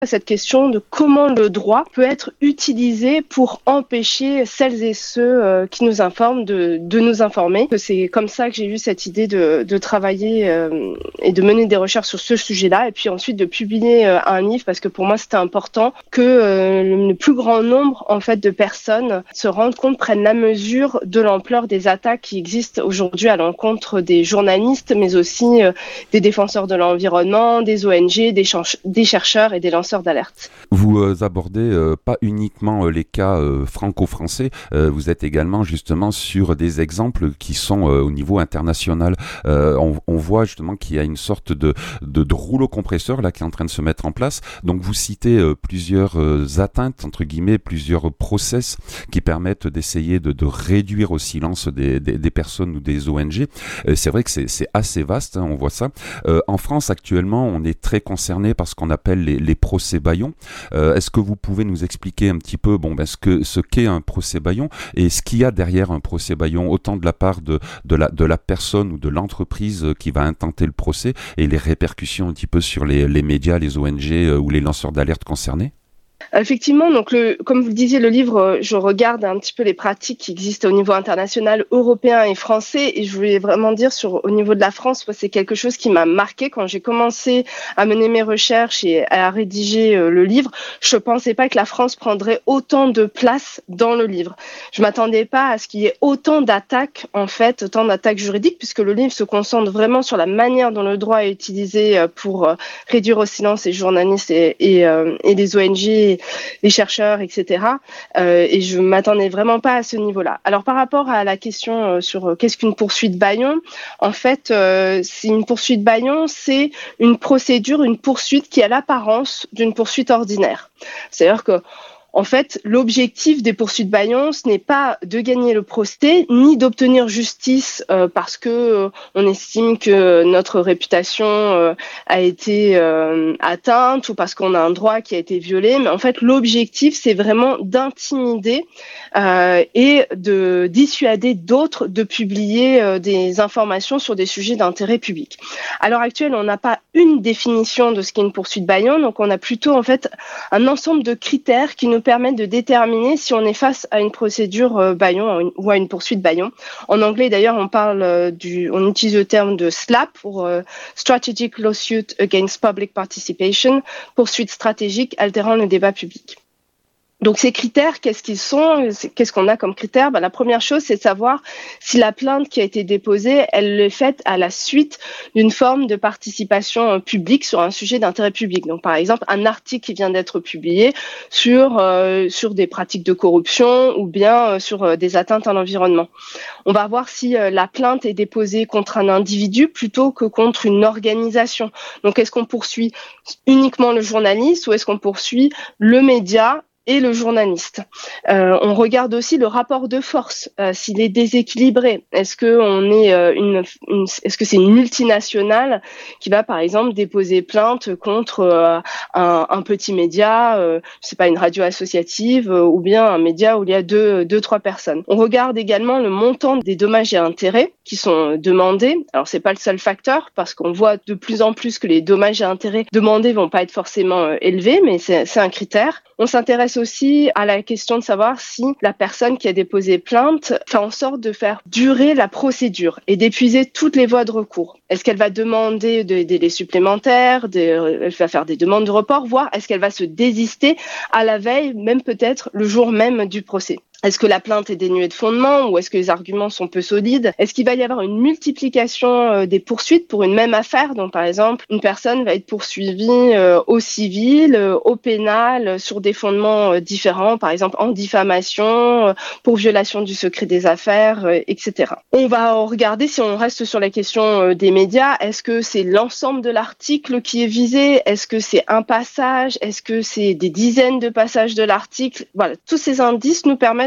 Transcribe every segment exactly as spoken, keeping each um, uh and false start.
cette question de comment le droit peut être utilisé pour empêcher celles et ceux euh, qui nous informent de, de nous informer. C'est comme ça que j'ai eu cette idée de, de travailler euh, et de mener des recherches sur ce sujet-là, et puis ensuite de publier euh, un livre, parce que pour moi c'était important que euh, le plus grand nombre en fait de personnes se rendent compte, prennent la mesure de l'ampleur des attaques qui existent aujourd'hui à l'encontre des journalistes, mais aussi euh, des défenseurs de l'environnement, des O N G, des, ch- des chercheurs et des lanceurs d'alerte. Vous euh, abordez euh, pas uniquement euh, les cas euh, franco-français, euh, vous êtes également justement sur des exemples qui sont euh, au niveau international. Euh, on, on voit justement qu'il y a une sorte de, de, de rouleau compresseur là qui est en train de se mettre en place. Donc vous citez euh, plusieurs euh, atteintes, entre guillemets, plusieurs process qui permettent d'essayer de, de réduire au silence des, des, des personnes ou des O N G. Euh, c'est vrai que c'est, c'est assez vaste, hein, on voit ça. Euh, en France actuellement, on est très concerné par ce qu'on appelle les, les procès Bayon. Euh, est-ce que vous pouvez nous expliquer un petit peu bon, ben, ce, que, ce qu'est un procès Bayon et ce qu'il y a derrière un procès Bayon, autant de la part de, de, la, de la personne ou de l'entreprise qui va intenter le procès et les répercussions un petit peu sur les, les médias, les O N G euh, ou les lanceurs d'alerte concernés? Effectivement, donc le, comme vous le disiez, le livre, je regarde un petit peu les pratiques qui existent au niveau international, européen et français, et je voulais vraiment dire sur au niveau de la France, c'est quelque chose qui m'a marqué quand j'ai commencé à mener mes recherches et à rédiger le livre. Je pensais pas que la France prendrait autant de place dans le livre. Je m'attendais pas à ce qu'il y ait autant d'attaques, en fait, autant d'attaques juridiques, puisque le livre se concentre vraiment sur la manière dont le droit est utilisé pour réduire au silence les journalistes et, et, et les O N G, les chercheurs, et cetera. Euh, et je m'attendais vraiment pas à ce niveau-là. Alors par rapport à la question euh, sur euh, qu'est-ce qu'une poursuite Bayon, en fait, euh, c'est une poursuite Bayon, c'est une procédure, une poursuite qui a l'apparence d'une poursuite ordinaire. C'est-à-dire que en fait, l'objectif des poursuites Bayon, ce n'est pas de gagner le procès, ni d'obtenir justice euh, parce que euh, on estime que notre réputation euh, a été euh, atteinte ou parce qu'on a un droit qui a été violé. Mais en fait, l'objectif, c'est vraiment d'intimider euh, et de dissuader d'autres de publier euh, des informations sur des sujets d'intérêt public. À l'heure actuelle, on n'a pas une définition de ce qu'est une poursuite Bayon, donc on a plutôt en fait un ensemble de critères qui nous permettent de déterminer si on est face à une procédure euh, Bayon ou à une poursuite Bayon. En anglais, d'ailleurs, on parle euh, du, on utilise le terme de SLAP pour euh, Strategic Lawsuit Against Public Participation, poursuite stratégique altérant le débat public. Donc ces critères, qu'est-ce qu'ils sont? Qu'est-ce qu'on a comme critères? Ben, la première chose, c'est de savoir si la plainte qui a été déposée, elle est faite à la suite d'une forme de participation publique sur un sujet d'intérêt public. Donc par exemple, un article qui vient d'être publié sur euh, sur des pratiques de corruption ou bien euh, sur euh, des atteintes à l'environnement. On va voir si euh, la plainte est déposée contre un individu plutôt que contre une organisation. Donc est-ce qu'on poursuit uniquement le journaliste ou est-ce qu'on poursuit le média et le journaliste. Euh, on regarde aussi le rapport de force, euh, s'il est déséquilibré. Est-ce que on est euh, une, une, est-ce que c'est une multinationale qui va par exemple déposer plainte contre euh, un, un petit média, euh, je sais pas, une radio associative euh, ou bien un média où il y a deux, deux, trois personnes. On regarde également le montant des dommages et intérêts qui sont demandés. Alors c'est pas le seul facteur parce qu'on voit de plus en plus que les dommages et intérêts demandés vont pas être forcément euh, élevés, mais c'est, c'est un critère. On s'intéresse aussi à la question de savoir si la personne qui a déposé plainte fait en sorte de faire durer la procédure et d'épuiser toutes les voies de recours. Est-ce qu'elle va demander des délais supplémentaires, des, elle va faire des demandes de report, voire est-ce qu'elle va se désister à la veille, même peut-être le jour même du procès? Est-ce que la plainte est dénuée de fondement ou est-ce que les arguments sont peu solides? Est-ce qu'il va y avoir une multiplication euh, des poursuites pour une même affaire? Donc, par exemple, une personne va être poursuivie euh, au civil, euh, au pénal, euh, sur des fondements euh, différents, par exemple en diffamation, euh, pour violation du secret des affaires, euh, et cetera. On va regarder, si on reste sur la question euh, des médias, est-ce que c'est l'ensemble de l'article qui est visé? Est-ce que c'est un passage? Est-ce que c'est des dizaines de passages de l'article? Voilà, tous ces indices nous permettent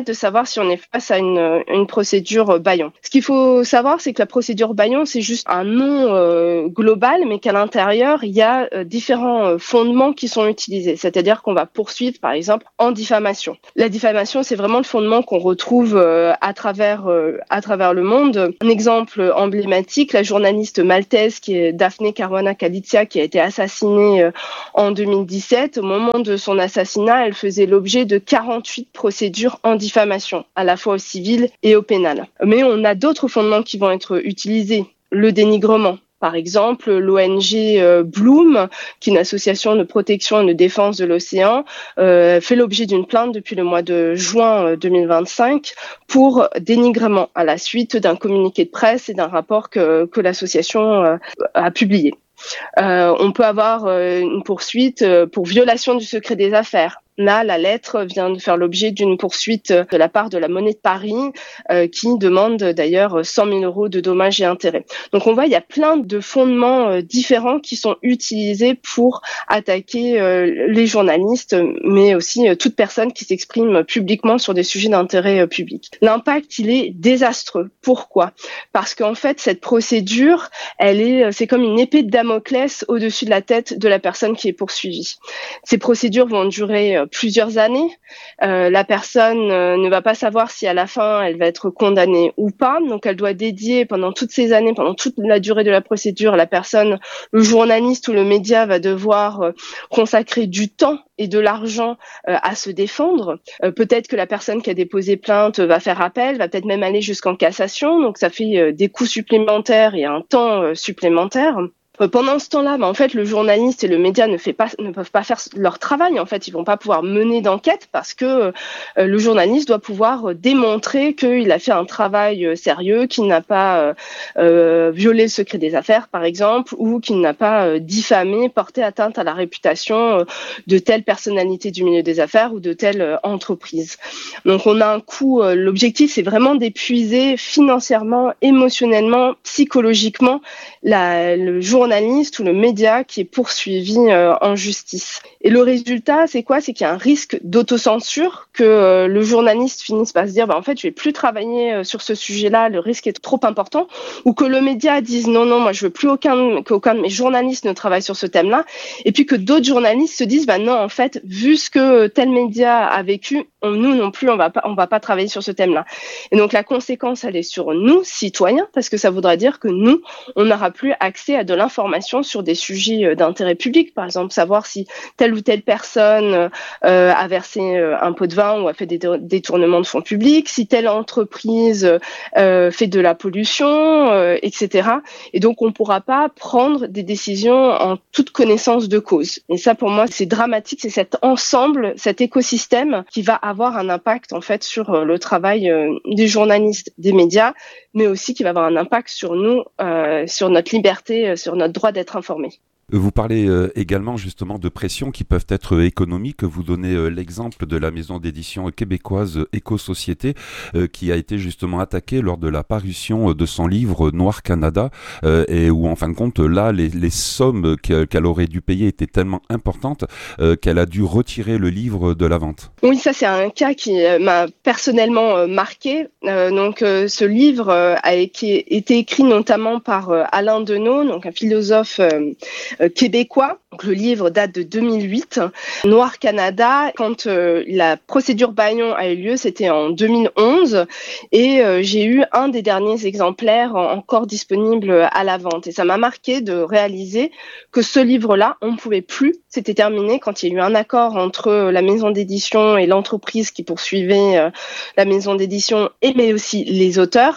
permettre de savoir si on est face à une, une procédure Bayon. Ce qu'il faut savoir, c'est que la procédure Bayon, c'est juste un nom euh, global, mais qu'à l'intérieur, il y a euh, différents euh, fondements qui sont utilisés. C'est-à-dire qu'on va poursuivre, par exemple, en diffamation. La diffamation, c'est vraiment le fondement qu'on retrouve euh, à travers euh, à travers le monde. Un exemple emblématique, la journaliste maltaise qui est Daphne Caruana Galizia, qui a été assassinée euh, en deux mille dix-sept. Au moment de son assassinat, elle faisait l'objet de quarante-huit procédures en diffamation, à la fois au civil et au pénal. Mais on a d'autres fondements qui vont être utilisés. Le dénigrement. Par exemple, l'O N G euh, Bloom, qui est une association de protection et de défense de l'océan, euh, fait l'objet d'une plainte depuis le mois de juin deux mille vingt-cinq pour dénigrement à la suite d'un communiqué de presse et d'un rapport que, que l'association euh, a publié. Euh, on peut avoir euh, une poursuite euh, pour violation du secret des affaires. Là, la lettre vient de faire l'objet d'une poursuite de la part de la Monnaie de Paris, euh, qui demande d'ailleurs cent mille euros de dommages et intérêts. Donc on voit, il y a plein de fondements euh, différents qui sont utilisés pour attaquer euh, les journalistes, mais aussi euh, toute personne qui s'exprime publiquement sur des sujets d'intérêt euh, public. L'impact, il est désastreux. Pourquoi ? Parce qu'en fait, cette procédure, elle est, c'est comme une épée de Damoclès au-dessus de la tête de la personne qui est poursuivie. Ces procédures vont durer euh, plusieurs années. Euh, la personne euh, ne va pas savoir si à la fin elle va être condamnée ou pas. Donc elle doit dédier pendant toutes ces années, pendant toute la durée de la procédure, la personne, le journaliste ou le média va devoir euh, consacrer du temps et de l'argent euh, à se défendre. Euh, peut-être que la personne qui a déposé plainte va faire appel, va peut-être même aller jusqu'en cassation. Donc ça fait euh, des coûts supplémentaires et un temps euh, supplémentaire. Pendant ce temps-là, bah, en fait, le journaliste et le média ne, fait pas, ne peuvent pas faire leur travail. En fait, ils vont pas pouvoir mener d'enquête parce que euh, le journaliste doit pouvoir euh, démontrer qu'il a fait un travail euh, sérieux, qu'il n'a pas euh, euh, violé le secret des affaires, par exemple, ou qu'il n'a pas euh, diffamé, porté atteinte à la réputation euh, de telle personnalité du milieu des affaires ou de telle euh, entreprise. Donc, on a un coût. Euh, l'objectif, c'est vraiment d'épuiser financièrement, émotionnellement, psychologiquement la, le journaliste journaliste ou le média qui est poursuivi euh, en justice. Et le résultat, c'est quoi ? C'est qu'il y a un risque d'autocensure, que euh, le journaliste finisse par se dire bah, en fait, je vais plus travailler euh, sur ce sujet-là, le risque est trop important, ou que le média dise non, non, moi je veux plus aucun, qu'aucun de mes journalistes ne travaille sur ce thème-là, et puis que d'autres journalistes se disent bah non, en fait, vu ce que tel média a vécu, on, nous non plus, on va pas, on va pas travailler sur ce thème-là. Et donc la conséquence, elle est sur nous, citoyens, parce que ça voudra dire que nous, on n'aura plus accès à de l'information sur des sujets d'intérêt public, par exemple savoir si telle ou telle personne euh, a versé un pot de vin ou a fait des détournements de fonds publics, si telle entreprise euh, fait de la pollution, euh, et cetera. Et donc on ne pourra pas prendre des décisions en toute connaissance de cause. Et ça, pour moi, c'est dramatique. C'est cet ensemble, cet écosystème qui va avoir un impact en fait sur le travail euh, des journalistes, des médias, mais aussi qui va avoir un impact sur nous, euh, sur notre liberté, sur notre droit d'être informé. Vous parlez euh, également justement de pressions qui peuvent être économiques. Vous donnez euh, l'exemple de la maison d'édition québécoise euh, Éco-Société euh, qui a été justement attaquée lors de la parution de son livre Noir Canada euh, et où en fin de compte là les, les sommes qu'elle aurait dû payer étaient tellement importantes euh, qu'elle a dû retirer le livre de la vente. Oui, ça c'est un cas qui m'a personnellement euh, marqué. Euh, donc euh, ce livre euh, a été, été écrit notamment par euh, Alain Deneau, donc un philosophe euh, québécois. Donc, le livre date de deux mille huit. Noir Canada, quand euh, la procédure Bayon a eu lieu, c'était en deux mille onze. Et euh, j'ai eu un des derniers exemplaires encore disponible à la vente. Et ça m'a marqué de réaliser que ce livre-là, on ne pouvait plus. C'était terminé quand il y a eu un accord entre la maison d'édition et l'entreprise qui poursuivait euh, la maison d'édition, et mais aussi les auteurs.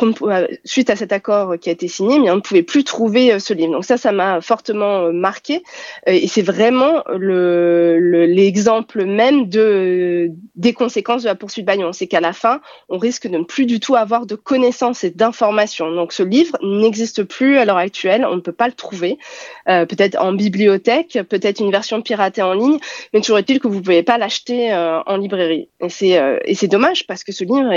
Suite à cet accord qui a été signé, mais on ne pouvait plus trouver euh, ce livre. Donc ça, ça m'a fortement marqué, et c'est vraiment le, le, l'exemple même de, des conséquences de la poursuite Bayon. C'est qu'à la fin, on risque de ne plus du tout avoir de connaissances et d'informations. Donc ce livre n'existe plus à l'heure actuelle, on ne peut pas le trouver, euh, peut-être en bibliothèque, peut-être une version piratée en ligne, mais toujours est-il que vous ne pouvez pas l'acheter euh, en librairie. Et c'est, euh, et c'est dommage parce que ce livre est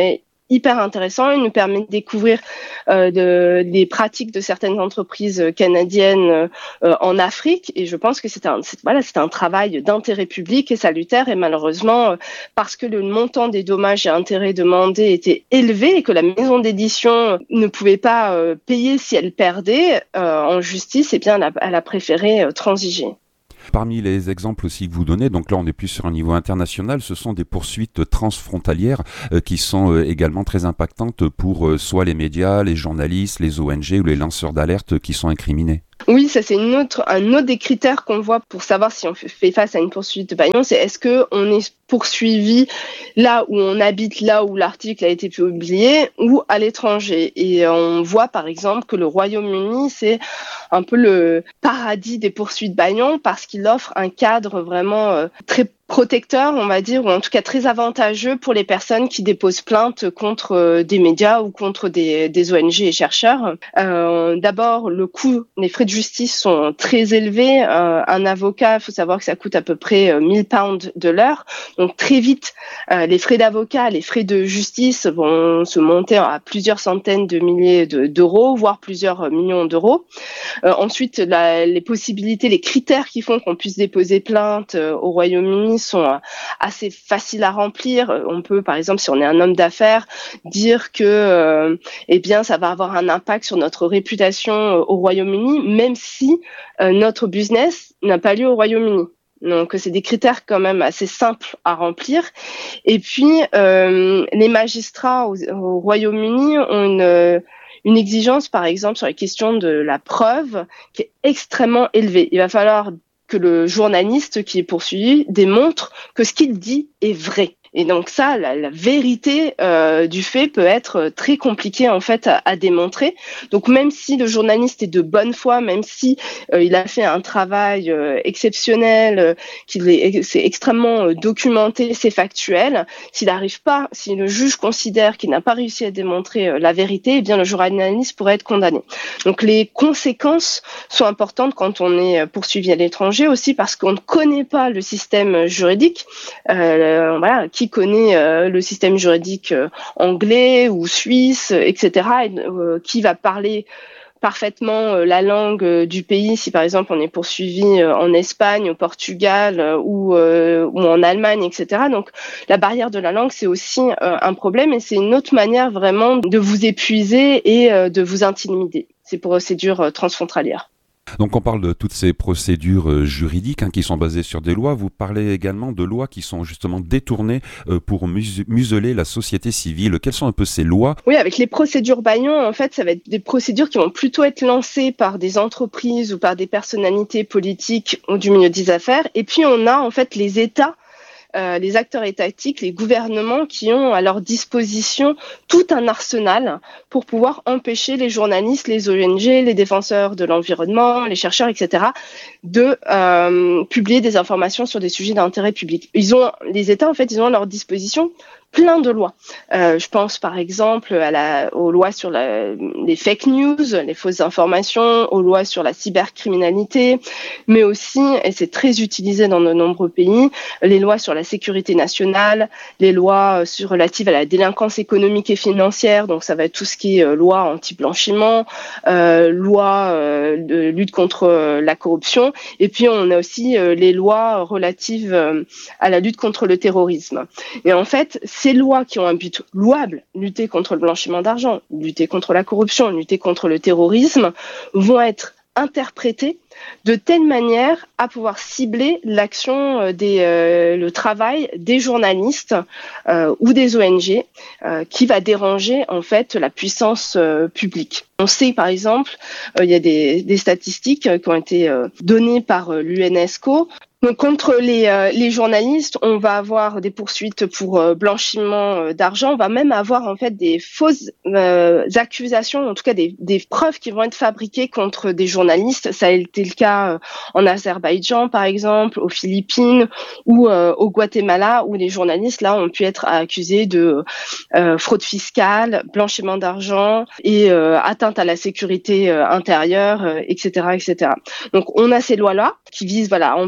hyper intéressant. Il nous permet de découvrir euh, de, des pratiques de certaines entreprises canadiennes euh, en Afrique. Et je pense que c'est un, c'est, voilà, c'est un travail d'intérêt public et salutaire. Et malheureusement, euh, parce que le montant des dommages et intérêts demandés était élevé et que la maison d'édition ne pouvait pas euh, payer si elle perdait euh, en justice, eh bien, elle a, elle a préféré euh, transiger. Parmi les exemples aussi que vous donnez, donc là on est plus sur un niveau international, ce sont des poursuites transfrontalières euh, qui sont euh, également très impactantes pour euh, soit les médias, les journalistes, les O N G ou les lanceurs d'alerte qui sont incriminés. Oui, ça c'est une autre, un autre des critères qu'on voit pour savoir si on fait face à une poursuite de paiement, c'est est-ce que on est poursuivi là où on habite, là où l'article a été publié, ou à l'étranger. Et on voit par exemple que le Royaume-Uni, c'est un peu le paradis des poursuites bâillons parce qu'il offre un cadre vraiment euh, très protecteur, on va dire, ou en tout cas très avantageux pour les personnes qui déposent plainte contre euh, des médias ou contre des, des O N G et chercheurs. Euh, d'abord, le coût, les frais de justice sont très élevés. Euh, un avocat, il faut savoir que ça coûte à peu près euh, mille pounds de l'heure. Donc très vite, euh, les frais d'avocat, les frais de justice vont se monter à plusieurs centaines de milliers de, d'euros, voire plusieurs millions d'euros. Euh, ensuite, la, les possibilités, les critères qui font qu'on puisse déposer plainte euh, au Royaume-Uni sont assez faciles à remplir. On peut, par exemple, si on est un homme d'affaires, dire que, euh, eh bien, ça va avoir un impact sur notre réputation au Royaume-Uni, même si euh, notre business n'a pas lieu au Royaume-Uni. Donc, c'est des critères quand même assez simples à remplir. Et puis, euh, les magistrats au, au Royaume-Uni ont une une exigence, par exemple, sur les questions de la preuve qui est extrêmement élevée. Il va falloir que le journaliste qui est poursuivi démontre que ce qu'il dit est vrai. Et donc ça, la, la vérité euh, du fait peut être très compliquée en fait à, à démontrer. Donc même si le journaliste est de bonne foi, même si euh, il a fait un travail euh, exceptionnel, euh, qu'il est, c'est extrêmement euh, documenté, c'est factuel, s'il n'arrive pas, si le juge considère qu'il n'a pas réussi à démontrer euh, la vérité, eh bien le journaliste pourrait être condamné. Donc les conséquences sont importantes quand on est poursuivi à l'étranger aussi parce qu'on ne connaît pas le système juridique, euh, voilà, qui connaît euh, le système juridique euh, anglais ou suisse, et cetera, et, euh, qui va parler parfaitement euh, la langue euh, du pays si par exemple on est poursuivi euh, en Espagne, au Portugal euh, ou, euh, ou en Allemagne, et cetera. Donc la barrière de la langue c'est aussi euh, un problème et c'est une autre manière vraiment de vous épuiser et euh, de vous intimider, ces procédures euh, transfrontalières. Donc on parle de toutes ces procédures euh, juridiques hein, qui sont basées sur des lois. Vous parlez également de lois qui sont justement détournées euh, pour mus- museler la société civile. Quelles sont un peu ces lois ? Oui, avec les procédures bâillons, en fait, ça va être des procédures qui vont plutôt être lancées par des entreprises ou par des personnalités politiques ou du milieu des affaires. Et puis on a en fait les États, Euh, les acteurs étatiques, les gouvernements qui ont à leur disposition tout un arsenal pour pouvoir empêcher les journalistes, les O N G, les défenseurs de l'environnement, les chercheurs, et cetera, de euh, publier des informations sur des sujets d'intérêt public. Ils ont, les États, en fait, ils ont à leur disposition plein de lois. Euh, je pense par exemple à la, aux lois sur la, les fake news, les fausses informations, aux lois sur la cybercriminalité, mais aussi, et c'est très utilisé dans de nombreux pays, les lois sur la sécurité nationale, les lois sur, relatives à la délinquance économique et financière, donc ça va être tout ce qui est euh, loi anti-blanchiment, euh, loi euh, de lutte contre euh, la corruption, et puis on a aussi euh, les lois relatives euh, à la lutte contre le terrorisme. Et en fait, ces lois qui ont un but louable, lutter contre le blanchiment d'argent, lutter contre la corruption, lutter contre le terrorisme, vont être interprétées de telle manière à pouvoir cibler l'action des, euh, le travail des journalistes euh, ou des O N G euh, qui va déranger en fait la puissance euh, publique. On sait par exemple, euh, il y a des, des statistiques qui ont été euh, données par euh, l'UNESCO. Donc, contre les, euh, les journalistes, on va avoir des poursuites pour euh, blanchiment euh, d'argent. On va même avoir en fait des fausses euh, accusations, en tout cas des, des preuves qui vont être fabriquées contre des journalistes. Ça a été le cas euh, en Azerbaïdjan, par exemple, aux Philippines ou euh, au Guatemala, où les journalistes là ont pu être accusés de euh, fraude fiscale, blanchiment d'argent et euh, atteinte à la sécurité euh, intérieure, euh, et cetera, et cetera. Donc, on a ces lois-là qui visent voilà à empêcher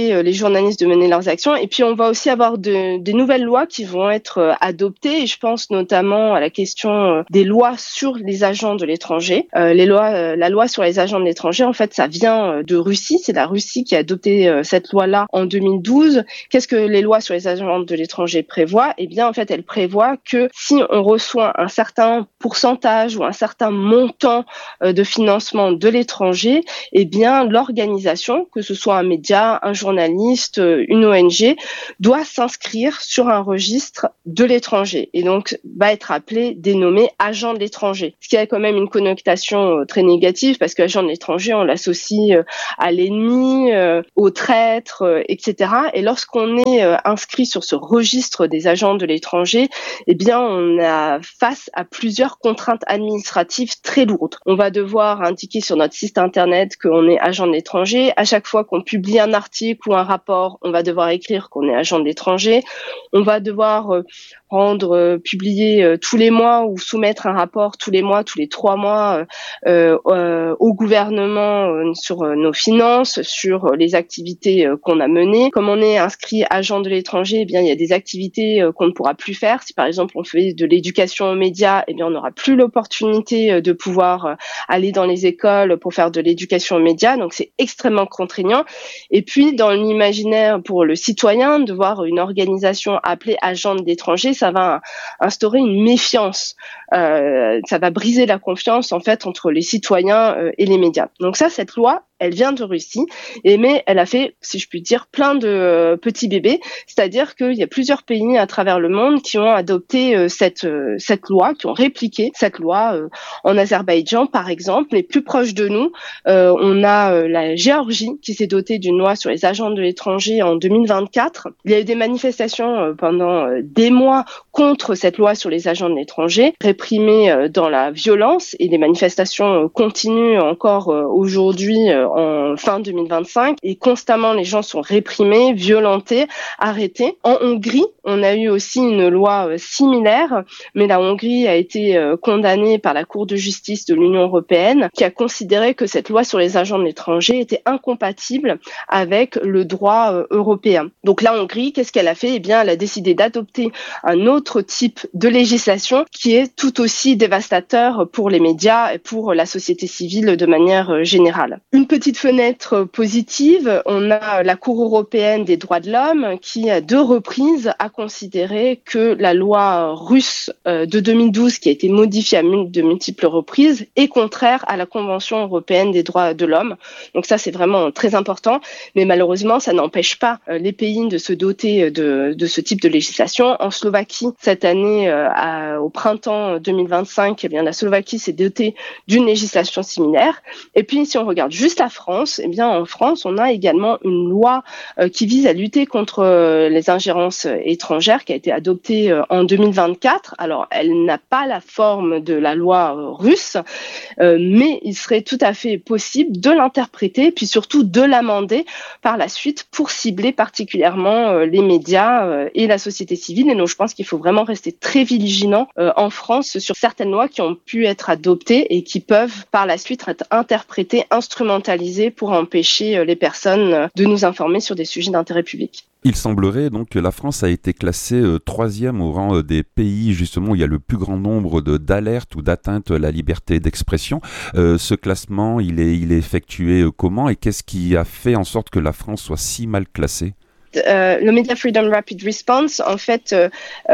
empêcher les journalistes de mener leurs actions. Et puis, on va aussi avoir de, des nouvelles lois qui vont être adoptées. Et je pense notamment à la question des lois sur les agents de l'étranger. Euh, les lois, euh, la loi sur les agents de l'étranger, en fait, ça vient de Russie. C'est la Russie qui a adopté euh, cette loi-là en deux mille douze. Qu'est-ce que les lois sur les agents de l'étranger prévoient? Eh bien, en fait, elles prévoient que si on reçoit un certain pourcentage ou un certain montant euh, de financement de l'étranger, eh bien, l'organisation, que ce soit un média, un journaliste, une O N G, doit s'inscrire sur un registre de l'étranger et donc va être appelé, dénommé agent de l'étranger. Ce qui a quand même une connotation très négative parce qu'agent de l'étranger, on l'associe à l'ennemi, au traître, et cetera. Et lorsqu'on est inscrit sur ce registre des agents de l'étranger, eh bien, on a face à plusieurs contraintes administratives très lourdes. On va devoir indiquer sur notre site internet qu'on est agent de l'étranger. À chaque fois qu'on publie un article ou un rapport, on va devoir écrire qu'on est agent de l'étranger. On va devoir euh, rendre, euh, publier euh, tous les mois ou soumettre un rapport tous les mois, tous les trois mois euh, euh, au gouvernement euh, sur euh, nos finances, sur euh, les activités euh, qu'on a menées. Comme on est inscrit agent de l'étranger, eh bien il y a des activités euh, qu'on ne pourra plus faire. Si par exemple on fait de l'éducation aux médias, eh bien on n'aura plus l'opportunité euh, de pouvoir euh, aller dans les écoles pour faire de l'éducation aux médias. Donc c'est extrêmement contraignant. Et puis dans l'imaginaire pour le citoyen, de voir une organisation appelée agent de l'étranger, ça va instaurer une méfiance. Euh, ça va briser la confiance en fait entre les citoyens euh, et les médias. Donc ça, cette loi, elle vient de Russie, et mais elle a fait, si je puis dire, plein de euh, petits bébés. C'est-à-dire qu'il y a plusieurs pays à travers le monde qui ont adopté euh, cette euh, cette loi, qui ont répliqué cette loi. Euh, en Azerbaïdjan, par exemple, les plus proches de nous, euh, on a euh, la Géorgie qui s'est dotée d'une loi sur les agents de l'étranger en deux mille vingt-quatre. Il y a eu des manifestations euh, pendant euh, des mois contre cette loi sur les agents de l'étranger, réprimée euh, dans la violence, et les manifestations euh, continuent encore euh, aujourd'hui euh, en fin deux mille vingt-cinq, et constamment les gens sont réprimés, violentés, arrêtés. En Hongrie, on a eu aussi une loi euh, similaire, mais la Hongrie a été euh, condamnée par la Cour de justice de l'Union européenne, qui a considéré que cette loi sur les agents de l'étranger était incompatible avec le droit euh, européen. Donc la Hongrie, qu'est-ce qu'elle a fait? Eh bien, elle a décidé d'adopter un autre type de législation qui est tout aussi dévastateur pour les médias et pour la société civile de manière euh, générale. Une petite fenêtre positive, on a la Cour européenne des droits de l'homme qui, à deux reprises, a considéré que la loi russe euh, de deux mille douze, qui a été modifiée à de multiples reprises, est contraire à la Convention européenne des droits de l'homme. Donc ça, c'est vraiment très important, mais malheureusement, ça n'empêche pas euh, les pays de se doter de, de ce type de législation. En Slovaquie, cette année, euh, à, au printemps deux mille vingt-cinq, eh bien, la Slovaquie s'est dotée d'une législation similaire. Et puis, si on regarde juste la France, eh bien, en France, on a également une loi euh, qui vise à lutter contre euh, les ingérences étrangères, qui a été adoptée euh, en deux mille vingt-quatre. Alors, elle n'a pas la forme de la loi euh, russe, euh, mais il serait tout à fait possible de l'interpréter, puis surtout de l'amender par la suite pour cibler particulièrement euh, les médias euh, et la société civile. Et donc, je pense qu'il faut vraiment rester très vigilant euh, en France sur certaines lois qui ont pu être adoptées et qui peuvent par la suite être interprétées, instrumentalisées pour empêcher euh, les personnes euh, de nous informer sur des sujets d'intérêt public. Il semblerait donc que la France a été classée euh, troisième au rang euh, des pays justement où il y a le plus grand nombre de, d'alertes ou d'atteintes à la liberté d'expression. Euh, ce classement, il est, il est effectué euh, comment et qu'est-ce qui a fait en sorte que la France soit si mal classée ? Euh, le Media Freedom Rapid Response, en fait, euh,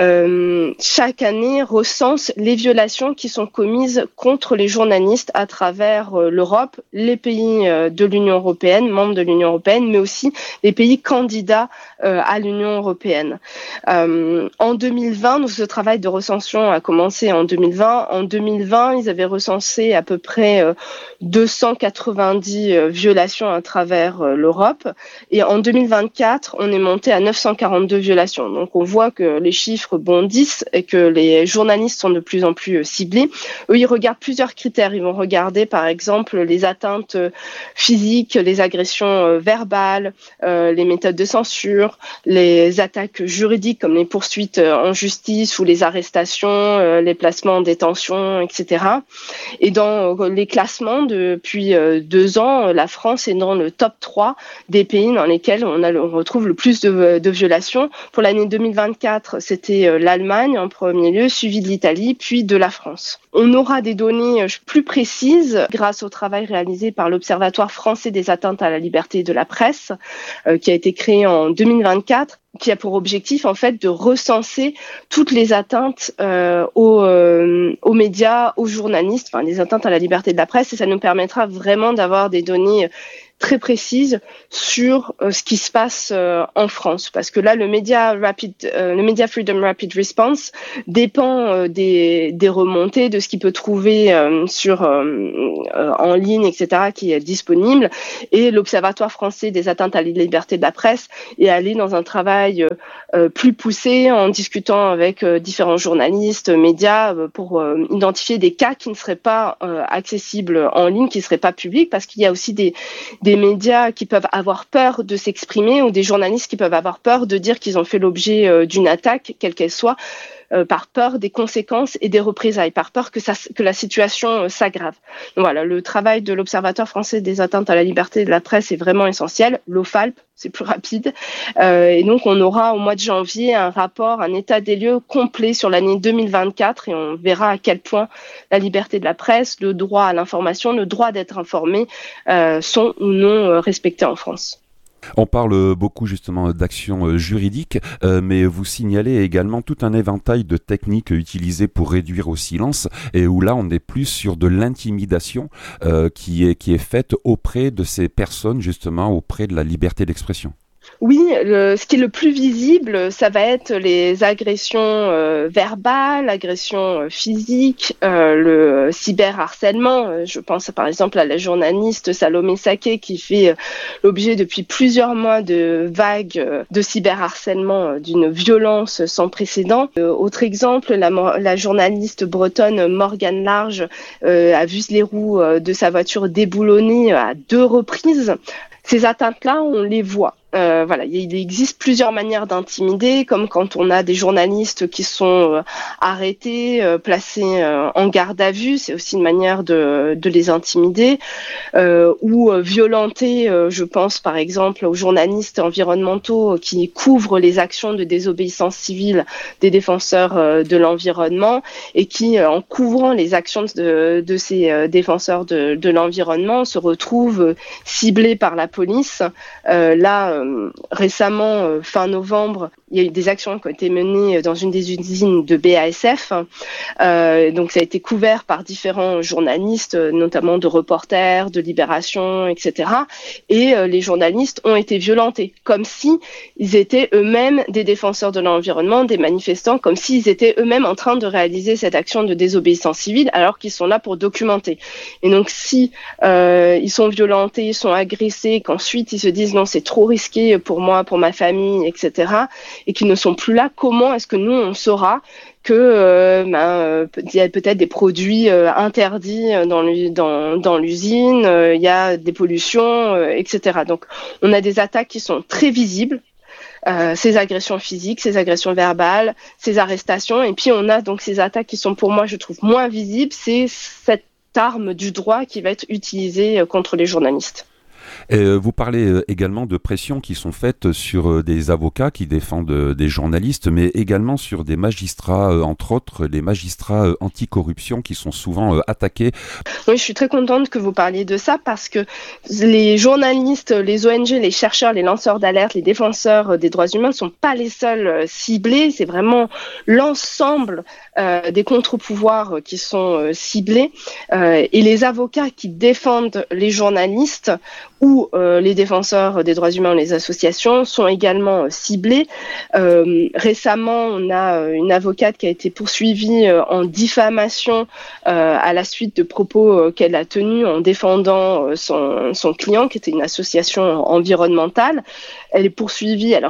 euh, chaque année recense les violations qui sont commises contre les journalistes à travers euh, l'Europe, les pays euh, de l'Union européenne, membres de l'Union européenne, mais aussi les pays candidats euh, à l'Union européenne. Euh, en deux mille vingt, donc ce travail de recension a commencé en deux mille vingt. En deux mille vingt, ils avaient recensé à peu près euh, deux cent quatre-vingt-dix euh, violations à travers euh, l'Europe. Et en deux mille vingt-quatre, on est monté à neuf cent quarante-deux violations. Donc on voit que les chiffres bondissent et que les journalistes sont de plus en plus ciblés. Eux, ils regardent plusieurs critères. Ils vont regarder par exemple les atteintes physiques, les agressions verbales, euh, les méthodes de censure, sur les attaques juridiques comme les poursuites en justice ou les arrestations, les placements en détention, et cetera. Et dans les classements depuis deux ans, la France est dans le top trois des pays dans lesquels on, a, on retrouve le plus de, de violations. Pour l'année deux mille vingt-quatre, c'était l'Allemagne en premier lieu, suivi de l'Italie, puis de la France. On aura des données plus précises grâce au travail réalisé par l'Observatoire français des atteintes à la liberté de la presse, euh, qui a été créé en deux mille vingt-quatre, qui a pour objectif en fait de recenser toutes les atteintes euh, aux, euh, aux médias, aux journalistes, enfin les atteintes à la liberté de la presse, et ça nous permettra vraiment d'avoir des données très précises sur euh, ce qui se passe euh, en France, parce que là le média rapid, euh, le Media Freedom Rapid Response dépend euh, des, des remontées, de ce qu'il peut trouver euh, sur euh, euh, en ligne, et cetera, qui est disponible. Et l'Observatoire français des atteintes à la liberté de la presse est allé dans un travail euh, euh, plus poussé en discutant avec euh, différents journalistes, médias, euh, pour euh, identifier des cas qui ne seraient pas euh, accessibles en ligne, qui ne seraient pas publics, parce qu'il y a aussi des des médias qui peuvent avoir peur de s'exprimer ou des journalistes qui peuvent avoir peur de dire qu'ils ont fait l'objet euh, d'une attaque, quelle qu'elle soit, euh, par peur des conséquences et des représailles, par peur que, ça, que la situation euh, s'aggrave. Donc voilà, le travail de l'Observatoire français des atteintes à la liberté de la presse est vraiment essentiel. L'O F A L P, c'est plus rapide. Euh, et donc, on aura au mois de janvier un rapport, un état des lieux complet sur l'année deux mille vingt-quatre et on verra à quel point la liberté de la presse, le droit à l'information, le droit d'être informé euh, sont ou non euh, respectés en France. On parle beaucoup justement d'actions juridiques, euh, mais vous signalez également tout un éventail de techniques utilisées pour réduire au silence, et où là on est plus sur de l'intimidation euh, qui est, qui est faite auprès de ces personnes, justement auprès de la liberté d'expression. Oui, le, ce qui est le plus visible, ça va être les agressions euh, verbales, agressions euh, physiques, euh, le cyberharcèlement. Je pense par exemple à la journaliste Salomé Saké qui fait euh, l'objet depuis plusieurs mois de vagues euh, de cyberharcèlement euh, d'une violence sans précédent. Euh, autre exemple, la, la journaliste bretonne Morgane Large euh, a vu les roues euh, de sa voiture déboulonnées à deux reprises. Ces atteintes-là, on les voit. Euh, voilà, il existe plusieurs manières d'intimider, comme quand on a des journalistes qui sont euh, arrêtés, euh, placés euh, en garde à vue, c'est aussi une manière de, de les intimider, euh, ou euh, violenter, euh, je pense par exemple aux journalistes environnementaux qui couvrent les actions de désobéissance civile des défenseurs euh, de l'environnement et qui, euh, en couvrant les actions de, de ces euh, défenseurs de, de l'environnement, se retrouvent euh, ciblés par la police. Euh, là, euh, récemment, euh, fin novembre, il y a eu des actions qui ont été menées dans une des usines de B A S F. Euh, donc, ça a été couvert par différents journalistes, notamment de Reporters, de Libération, et cetera. Et euh, les journalistes ont été violentés, comme si ils étaient eux-mêmes des défenseurs de l'environnement, des manifestants, comme s'ils étaient eux-mêmes en train de réaliser cette action de désobéissance civile, alors qu'ils sont là pour documenter. Et donc, si euh, ils sont violentés, ils sont agressés, qu'ensuite ils se disent non, c'est trop risqué pour moi, pour ma famille, et cetera, et qui ne sont plus là, comment est-ce que nous, on saura que euh, ben, euh, il y a peut-être des produits euh, interdits dans, l'u- dans, dans l'usine, euh, il y a des pollutions, euh, et cetera. Donc, on a des attaques qui sont très visibles, euh, ces agressions physiques, ces agressions verbales, ces arrestations, et puis on a donc ces attaques qui sont pour moi, je trouve, moins visibles, c'est cette arme du droit qui va être utilisée contre les journalistes. Et vous parlez également de pressions qui sont faites sur des avocats qui défendent des journalistes, mais également sur des magistrats, entre autres les magistrats anticorruption qui sont souvent attaqués. Oui, je suis très contente que vous parliez de ça parce que les journalistes, les O N G, les chercheurs, les lanceurs d'alerte, les défenseurs des droits humains ne sont pas les seuls ciblés, c'est vraiment l'ensemble euh, des contre-pouvoirs qui sont euh, ciblés euh, et les avocats qui défendent les journalistes ou euh, les défenseurs des droits humains ou les associations sont également euh, ciblés. Euh, récemment, on a euh, une avocate qui a été poursuivie euh, en diffamation euh, à la suite de propos euh, qu'elle a tenus en défendant euh, son, son client, qui était une association environnementale. Elle est poursuivie alors qu'elle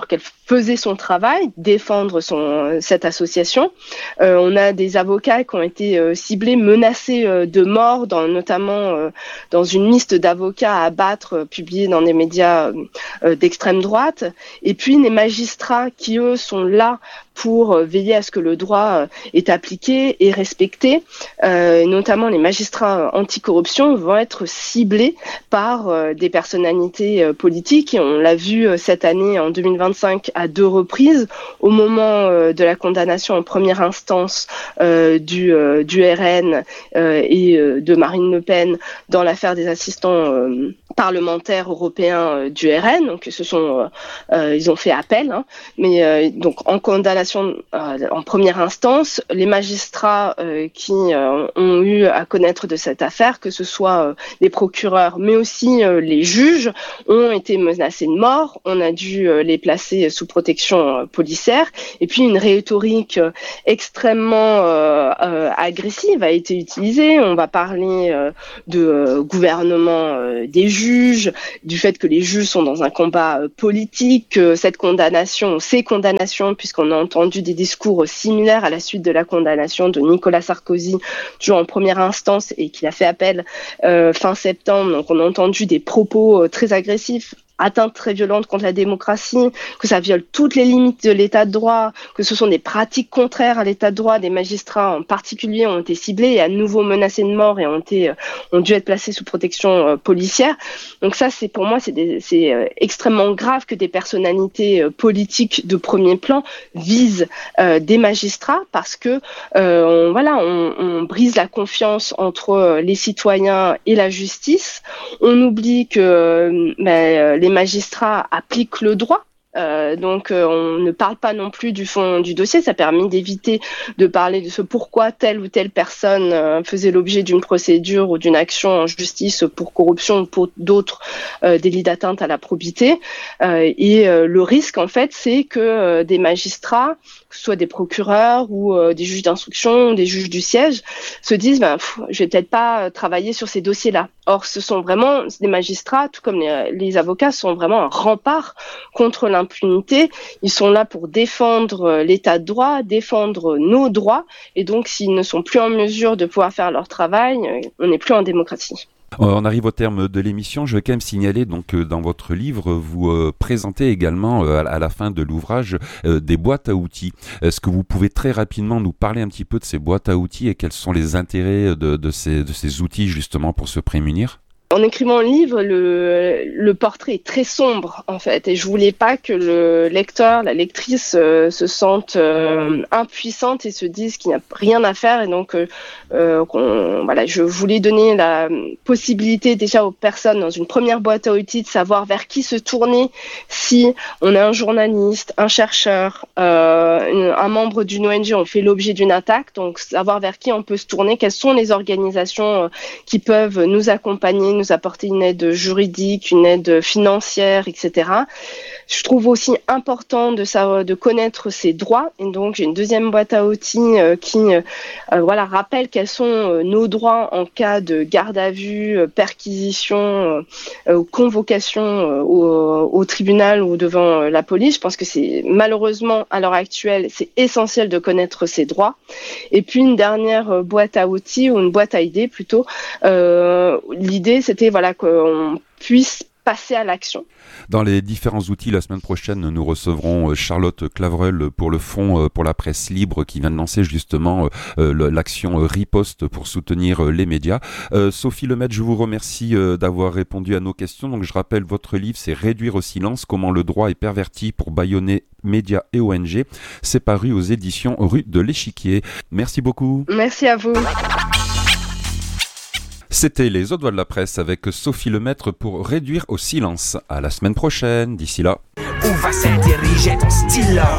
faisait son travail, défendre son, cette association. Euh, on a des avocats qui ont été euh, ciblés, menacés euh, de mort, dans, notamment euh, dans une liste d'avocats à abattre euh, publiée dans des médias euh, d'extrême droite. Et puis les magistrats qui, eux, sont là pour euh, veiller à ce que le droit euh, est appliqué et respecté. Euh, notamment les magistrats anticorruption vont être ciblés par euh, des personnalités euh, politiques. Et on l'a vu euh, cette année, en deux mille vingt-cinq, à deux reprises, au moment euh, de la condamnation en première instance euh, du, euh, du R N euh, et euh, de Marine Le Pen dans l'affaire des assistants euh, parlementaires européens euh, du R N. Donc, ce sont, euh, euh, ils ont fait appel, hein, mais euh, donc en condamnation euh, en première instance, les magistrats euh, qui euh, ont eu à connaître de cette affaire, que ce soit euh, les procureurs, mais aussi euh, les juges, ont été menacés de mort. On a dû euh, les placer sous protection euh, policière. Et puis une rhétorique euh, extrêmement euh, euh, agressive a été utilisée. On va parler euh, de euh, gouvernement euh, des juges, du fait que les juges sont dans un combat euh, politique, que cette condamnation, ces condamnations, puisqu'on a entendu des discours similaires à la suite de la condamnation de Nicolas Sarkozy, toujours en première instance, et qu'il a fait appel euh, fin septembre. Donc on a entendu des propos euh, très agressifs, atteinte très violente contre la démocratie, que ça viole toutes les limites de l'état de droit, que ce sont des pratiques contraires à l'état de droit. Des magistrats en particulier ont été ciblés et à nouveau menacés de mort et ont été ont dû être placés sous protection euh, policière. Donc ça, c'est pour moi, c'est, des, c'est euh, extrêmement grave que des personnalités euh, politiques de premier plan visent euh, des magistrats, parce que euh, on, voilà, on, on brise la confiance entre euh, les citoyens et la justice. On oublie que euh, ben, les magistrats appliquent le droit. Euh, donc euh, on ne parle pas non plus du fond du dossier. Ça permet d'éviter de parler de ce pourquoi telle ou telle personne euh, faisait l'objet d'une procédure ou d'une action en justice pour corruption ou pour d'autres euh, délits d'atteinte à la probité. Euh, et euh, le risque, en fait, c'est que euh, des magistrats, que ce soit des procureurs ou euh, des juges d'instruction, des juges du siège, se disent ben, pff, je vais peut-être pas travailler sur ces dossiers-là. Or, ce sont vraiment des magistrats, tout comme les, les avocats, sont vraiment un rempart contre l'impunité. Ils sont là pour défendre l'état de droit, défendre nos droits. Et donc, s'ils ne sont plus en mesure de pouvoir faire leur travail, on n'est plus en démocratie. On arrive au terme de l'émission. Je vais quand même signaler donc que dans votre livre, vous euh, présentez également euh, à la fin de l'ouvrage euh, des boîtes à outils. Est-ce que vous pouvez très rapidement nous parler un petit peu de ces boîtes à outils et quels sont les intérêts de, de, ces, de ces outils justement pour se prémunir ? En écrivant le livre, le, le portrait est très sombre, en fait, et je voulais pas que le lecteur, la lectrice euh, se sente euh, impuissante et se dise qu'il n'y a rien à faire. Et donc, euh, euh, qu'on, voilà, je voulais donner la possibilité déjà aux personnes dans une première boîte à outils de savoir vers qui se tourner si on est un journaliste, un chercheur, euh, un membre d'une O N G, on fait l'objet d'une attaque. Donc, savoir vers qui on peut se tourner, quelles sont les organisations qui peuvent nous accompagner, nous apporter une aide juridique, une aide financière, et cetera. Je trouve aussi important de savoir, de connaître ses droits. Et donc, j'ai une deuxième boîte à outils euh, qui, euh, voilà, rappelle quels sont euh, nos droits en cas de garde à vue, euh, perquisition, euh, convocation euh, au, au tribunal ou devant euh, la police. Je pense que c'est malheureusement à l'heure actuelle, c'est essentiel de connaître ses droits. Et puis une dernière euh, boîte à outils ou une boîte à idées plutôt. Euh, l'idée, c'était voilà qu'on puisse passer à l'action. Dans les différents outils, la semaine prochaine, nous recevrons Charlotte Claverel pour le Fonds pour la presse libre qui vient de lancer justement l'action Riposte pour soutenir les médias. Euh, Sophie Lemaitre, je vous remercie d'avoir répondu à nos questions. Donc, je rappelle, votre livre, c'est Réduire au silence, comment le droit est perverti pour bâillonner médias et O N G. C'est paru aux éditions Rue de l'Échiquier. Merci beaucoup. Merci à vous. C'était les Autres Voix de la Presse avec Sophie Lemaitre pour Réduire au silence. À la semaine prochaine. D'ici là. Où va s'intériger ton style?